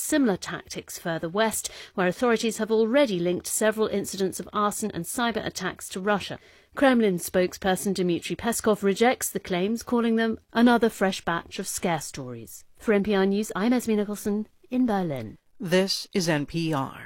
similar tactics further west, where authorities have already linked several incidents of arson and cyber attacks to Russia. Kremlin spokesperson Dmitry Peskov rejects the claims, calling them another fresh batch of scare stories. For NPR News, I'm Esme Nicholson in Berlin. This is NPR.